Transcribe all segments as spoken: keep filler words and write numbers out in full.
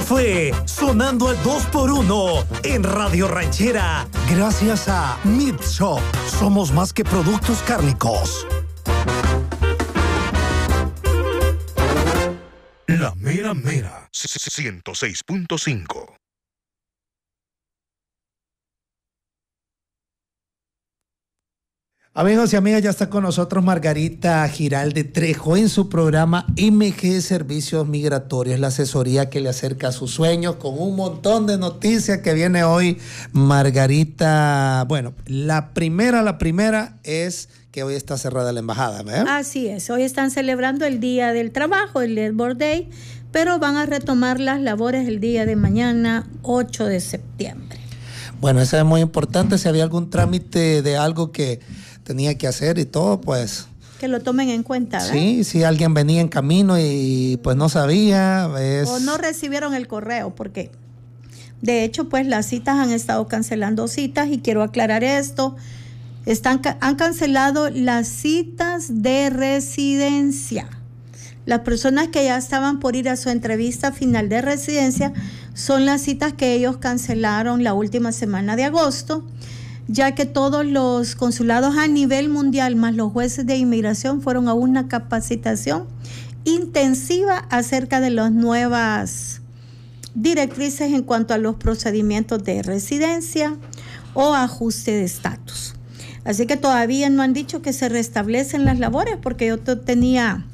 fue Sonando al dos por uno en Radio Ranchera. Gracias a Meat Shop. Somos más que productos cárnicos. La mera mera. ciento seis punto cinco. Amigos y amigas, ya está con nosotros Margarita Giralde Trejo en su programa M G Servicios Migratorios, la asesoría que le acerca a sus sueños, con un montón de noticias que viene hoy. Margarita, bueno, la primera, la primera es que hoy está cerrada la embajada, ¿verdad? Así es, hoy están celebrando el Día del Trabajo, el Labor Day, pero van a retomar las labores el día de mañana, ocho de septiembre. Bueno, eso es muy importante. Si había algún trámite de algo que tenía que hacer y todo, pues que lo tomen en cuenta, ¿verdad? Sí, si alguien venía en camino y pues no sabía, es... o no recibieron el correo, porque de hecho pues las citas han estado cancelando citas, y quiero aclarar esto, están han cancelado las citas de residencia. Las personas que ya estaban por ir a su entrevista final de residencia son las citas que ellos cancelaron la última semana de agosto, ya que todos los consulados a nivel mundial más los jueces de inmigración fueron a una capacitación intensiva acerca de las nuevas directrices en cuanto a los procedimientos de residencia o ajuste de estatus. Así que todavía no han dicho que se restablecen las labores, porque yo tenía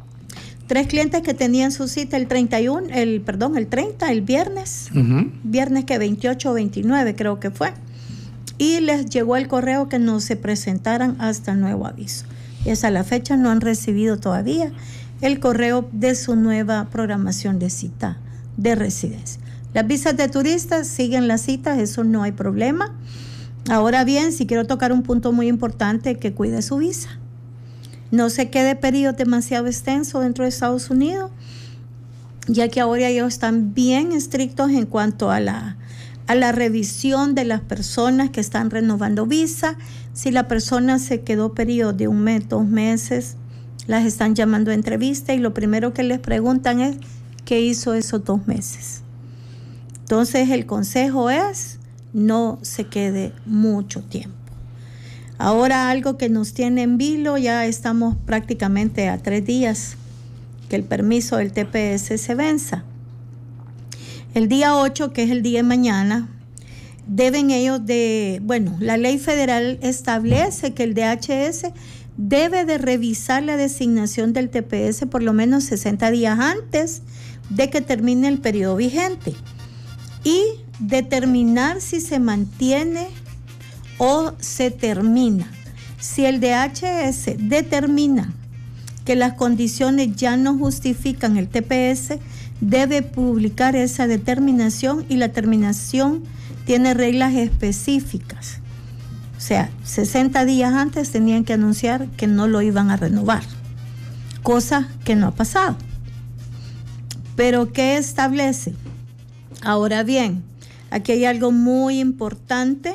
tres clientes que tenían su cita el treinta y uno, el perdón, el treinta, el viernes, uh-huh. viernes que veintiocho o veintinueve creo que fue. Y les llegó el correo que no se presentaran hasta el nuevo aviso. Y hasta la fecha no han recibido todavía el correo de su nueva programación de cita de residencia. Las visas de turistas siguen las citas, eso no hay problema. Ahora bien, si quiero tocar un punto muy importante, que cuide su visa. No se quede periodo demasiado extenso dentro de Estados Unidos, ya que ahora ellos están bien estrictos en cuanto a la a la revisión de las personas que están renovando visa. Si la persona se quedó periodo de un mes, dos meses, las están llamando a entrevista y lo primero que les preguntan es ¿qué hizo esos dos meses? Entonces el consejo es no se quede mucho tiempo. Ahora algo que nos tiene en vilo, ya estamos prácticamente a tres días que el permiso del T P S se venza. El día ocho, que es el día de mañana, deben ellos de, bueno, la ley federal establece que el D H S debe de revisar la designación del T P S por lo menos sesenta días antes de que termine el periodo vigente y determinar si se mantiene o se termina. Si el D H S determina que las condiciones ya no justifican el T P S, debe publicar esa determinación, y la terminación tiene reglas específicas. O sea, sesenta días antes tenían que anunciar que no lo iban a renovar, cosa que no ha pasado. Pero ¿qué establece? Ahora bien, aquí hay algo muy importante.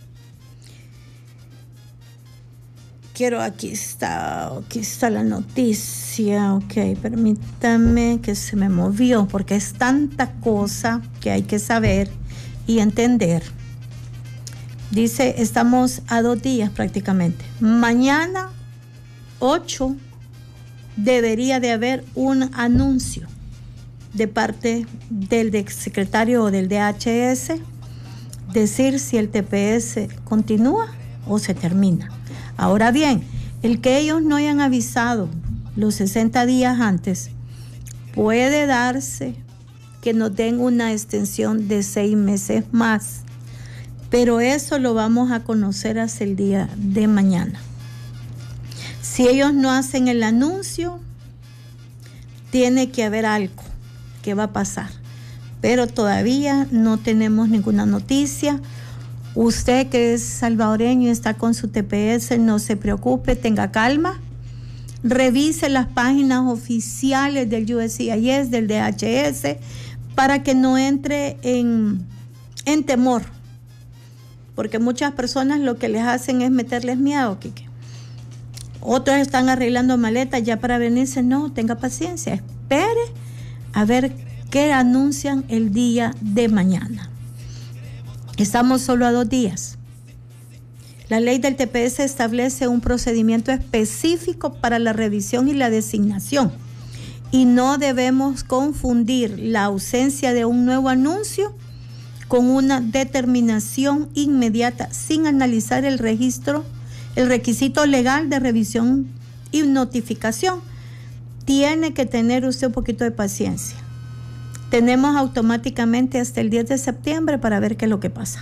Quiero, aquí está, aquí está la noticia, ok, permítame que se me movió, porque es tanta cosa que hay que saber y entender. Dice, estamos a dos días prácticamente. Mañana, ocho, debería de haber un anuncio de parte del secretario o del D H S, decir si el T P S continúa o se termina. Ahora bien, el que ellos no hayan avisado los sesenta días antes, puede darse que nos den una extensión de seis meses más, pero eso lo vamos a conocer hasta el día de mañana. Si ellos no hacen el anuncio, tiene que haber algo que va a pasar, pero todavía no tenemos ninguna noticia. Usted que es salvadoreño y está con su T P S, no se preocupe, tenga calma. Revise las páginas oficiales del U S C I S, del D H S, para que no entre en, en temor. Porque muchas personas lo que les hacen es meterles miedo, Quique. Otros están arreglando maletas ya para venirse. No, tenga paciencia, espere a ver que anuncian el día de mañana. Estamos solo a dos días. La ley del T P S establece un procedimiento específico para la revisión y la designación. Y no debemos confundir la ausencia de un nuevo anuncio con una determinación inmediata sin analizar el registro, el requisito legal de revisión y notificación. Tiene que tener usted un poquito de paciencia. Tenemos automáticamente hasta el diez de septiembre para ver qué es lo que pasa.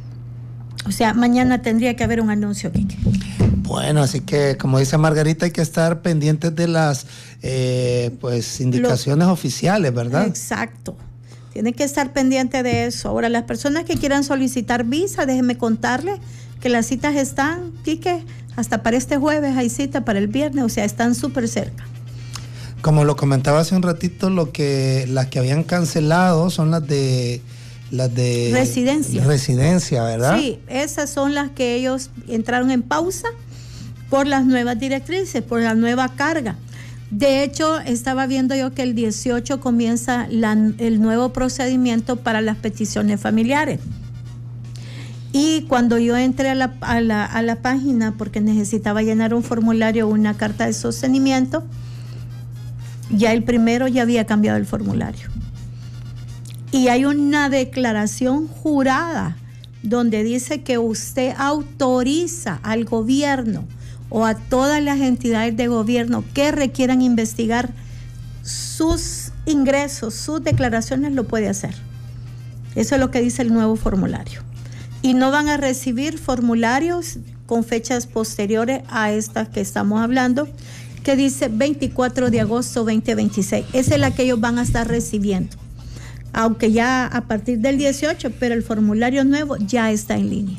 O sea, mañana tendría que haber un anuncio, Quique. Bueno, así que como dice Margarita, hay que estar pendientes de las eh, pues indicaciones lo, oficiales, ¿verdad? Exacto. Tienen que estar pendientes de eso. Ahora, las personas que quieran solicitar visa, déjenme contarles que las citas están, Quique, hasta para este jueves hay cita, para el viernes, o sea, están súper cerca. Como lo comentaba hace un ratito, lo que las que habían cancelado son las de las de residencia. Residencia, ¿verdad? Sí, esas son las que ellos entraron en pausa por las nuevas directrices, por la nueva carga. De hecho, estaba viendo yo que el dieciocho comienza la, el nuevo procedimiento para las peticiones familiares. Y cuando yo entré a la, a la, a la página, porque necesitaba llenar un formulario o una carta de sostenimiento, ya el primero ya había cambiado el formulario. Y hay una declaración jurada donde dice que usted autoriza al gobierno o a todas las entidades de gobierno que requieran investigar sus ingresos, sus declaraciones, lo puede hacer. Eso es lo que dice el nuevo formulario. Y no van a recibir formularios con fechas posteriores a estas que estamos hablando, que dice veinticuatro de agosto veinte veintiséis. Esa es la que ellos van a estar recibiendo. Aunque ya a partir del dieciocho, pero el formulario nuevo ya está en línea.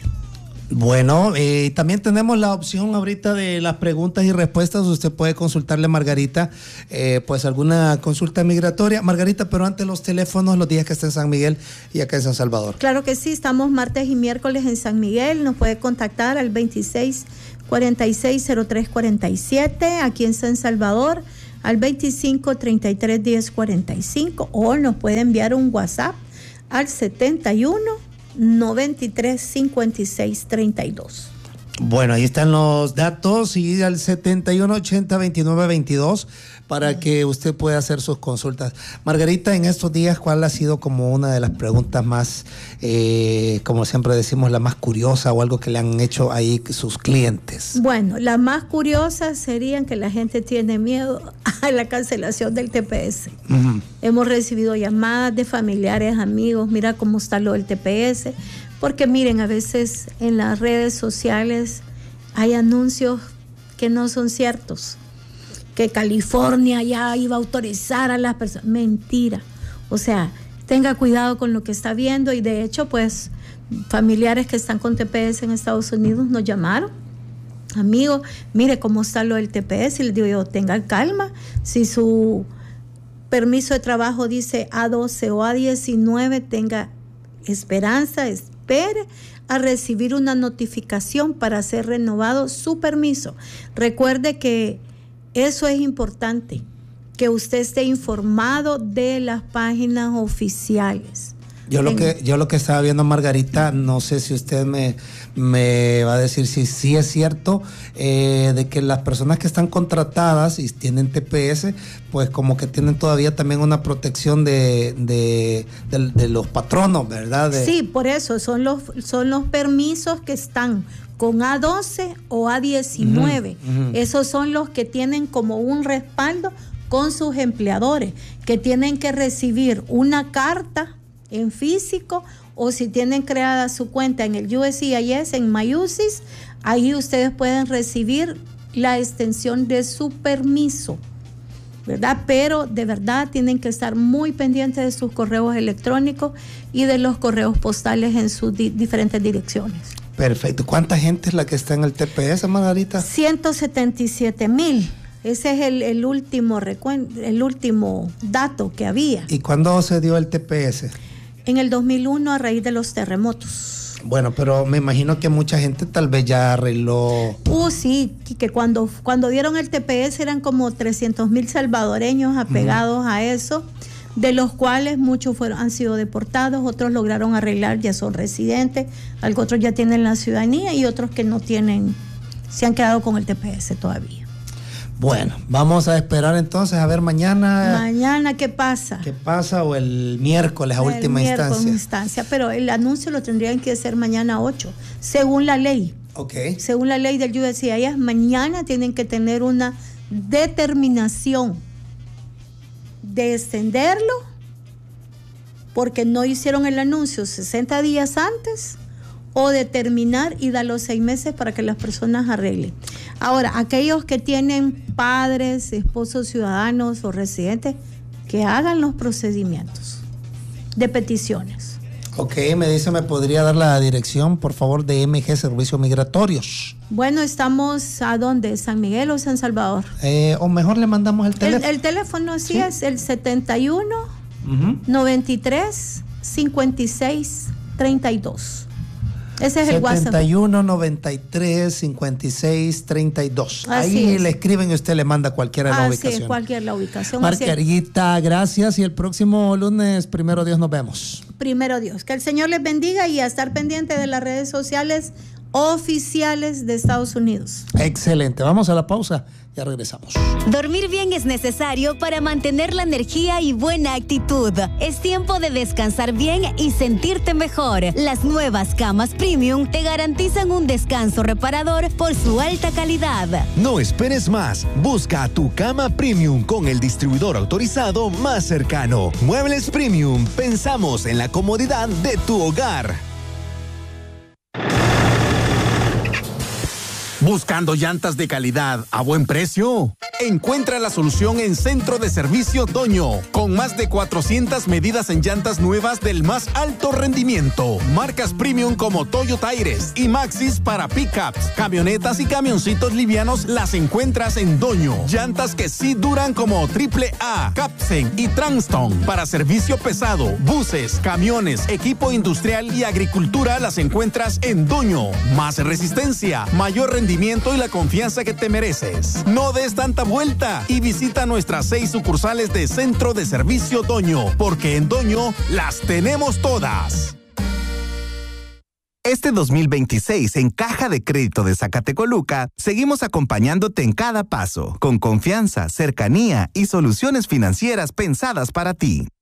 Bueno, eh, también tenemos la opción ahorita de las preguntas y respuestas. Usted puede consultarle a Margarita, eh, pues alguna consulta migratoria. Margarita, pero antes los teléfonos, los días que está en San Miguel y acá en San Salvador. Claro que sí, estamos martes y miércoles en San Miguel. Nos puede contactar al veintiséis cuarenta y seis cero tres cuarenta y siete, aquí en San Salvador al veinticinco treinta y tres diez cuarenta y cinco, o nos puede enviar un WhatsApp al setenta y uno noventa y tres cincuenta y seis treinta y dos. Bueno, ahí están los datos y al setenta y uno ochenta veintinueve veintidós para que usted pueda hacer sus consultas. Margarita, en estos días, ¿cuál ha sido como una de las preguntas más, eh, como siempre decimos, la más curiosa o algo que le han hecho ahí sus clientes? Bueno, la más curiosa serían que la gente tiene miedo a la cancelación del T P S. Uh-huh. Hemos recibido llamadas de familiares, amigos, mira cómo está lo del T P S. Porque miren, a veces en las redes sociales hay anuncios que no son ciertos, que California ya iba a autorizar a las personas. Mentira. O sea, tenga cuidado con lo que está viendo, y de hecho, pues, familiares que están con T P S en Estados Unidos nos llamaron. Amigo, mire cómo está lo del T P S, y les digo yo, tenga calma. Si su permiso de trabajo dice A doce o A diecinueve, tenga esperanza, espere a recibir una notificación para ser renovado su permiso. Recuerde que eso es importante, que usted esté informado de las páginas oficiales. Yo lo que yo lo que estaba viendo, Margarita, no sé si usted me, me va a decir si sí es cierto, eh, de que las personas que están contratadas y tienen T P S, pues como que tienen todavía también una protección de, de, de, de los patronos, ¿verdad? De... Sí, por eso son los, son los permisos que están con A doce o A diecinueve. Uh-huh, uh-huh. Esos son los que tienen como un respaldo con sus empleadores, que tienen que recibir una carta en físico, o si tienen creada su cuenta en el U S C I S, en MyUSIS, ahí ustedes pueden recibir la extensión de su permiso, ¿verdad? Pero de verdad tienen que estar muy pendientes de sus correos electrónicos y de los correos postales en sus di- diferentes direcciones. Perfecto. ¿Cuánta gente es la que está en el T P S, Margarita? ciento setenta y siete mil. Ese es el, el último recuen- el último dato que había. ¿Y cuándo se dio el T P S? En el dos mil uno, a raíz de los terremotos. Bueno, pero me imagino que mucha gente tal vez ya arregló. Uh, sí, que cuando, cuando dieron el T P S eran como trescientos mil salvadoreños apegados uh-huh. a eso. de los cuales muchos fueron, han sido deportados, otros lograron arreglar, ya son residentes, algunos otros ya tienen la ciudadanía y otros que no tienen, se han quedado con el T P S todavía. Bueno, vamos a esperar entonces a ver mañana. Mañana, ¿qué pasa? ¿Qué pasa? O el miércoles a el última miércoles instancia. instancia. Pero el anuncio lo tendrían que hacer mañana ocho, según la ley. Ok. Según la ley del U S C I S, mañana tienen que tener una determinación de extenderlo porque no hicieron el anuncio sesenta días antes, o determinar y dar los seis meses para que las personas arreglen. Ahora, aquellos que tienen padres, esposos ciudadanos o residentes, que hagan los procedimientos de peticiones. Ok, me dice, ¿me podría dar la dirección, por favor, de M G Servicios Migratorios? Bueno, estamos ¿a dónde? ¿San Miguel o San Salvador? Eh, o mejor le mandamos el teléfono. El, el teléfono sí, ¿Sí? es el setenta y uno, noventa y tres, cincuenta y seis, treinta y dos. Ese es el WhatsApp. setenta y uno, noventa y tres, cincuenta y seis, treinta y dos. Así Ahí es. le escriben y usted le manda cualquiera de la Así ubicación. es, cualquier la ubicación. Así es. Margarita, gracias. Y el próximo lunes, primero Dios, nos vemos. Primero Dios. Que el Señor les bendiga y a estar pendiente de las redes sociales oficiales de Estados Unidos. Excelente. Vamos a la pausa. Ya regresamos. Dormir bien es necesario para mantener la energía y buena actitud. Es tiempo de descansar bien y sentirte mejor. Las nuevas camas Premium te garantizan un descanso reparador por su alta calidad. No esperes más. Busca tu cama Premium con el distribuidor autorizado más cercano. Muebles Premium. Pensamos en la comodidad de tu hogar. ¿Buscando llantas de calidad a buen precio? Encuentra la solución en Centro de Servicio Toño, con más de cuatrocientas medidas en llantas nuevas del más alto rendimiento. Marcas premium como Toyota Aires y Maxis para pickups, camionetas y camioncitos livianos las encuentras en Doño. Llantas que sí duran como Triple A, Capsen y Transton. Para servicio pesado, buses, camiones, equipo industrial y agricultura las encuentras en Doño. Más resistencia, mayor rendimiento y la confianza que te mereces. No des tanta vuelta y visita nuestras seis sucursales de Centro de Servicio Doño, porque en Doño las tenemos todas. Este dos mil veintiséis en Caja de Crédito de Zacatecoluca seguimos acompañándote en cada paso, con confianza, cercanía y soluciones financieras pensadas para ti.